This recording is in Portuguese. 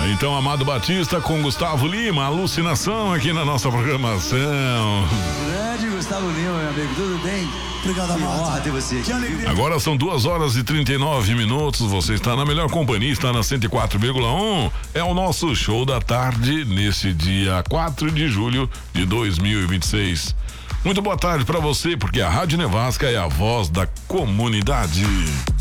Então, Amado Batista com Gustavo Lima, alucinação aqui na nossa programação. Grande Gustavo Lima, meu amigo, tudo bem? Obrigado, Amado. Que honra ter você aqui. Que alegria. Agora são 2h39. Você está na melhor companhia, está na 104,1. É o nosso show da tarde nesse dia 4 de julho de 2026. Muito boa tarde para você, porque a Rádio Nevasca é a voz da comunidade.